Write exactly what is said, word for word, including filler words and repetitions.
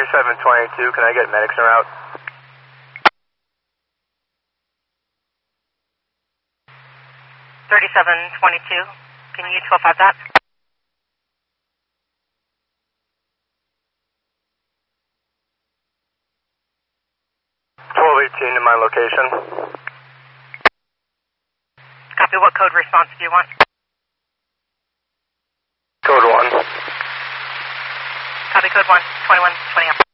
thirty-seven twenty-two, can I get medics en route? thirty-seven twenty-two, can you twelve five that? twelve eighteen to my location. Copy, what code response do you want? Code one. Copy, code one, twenty-one twenty.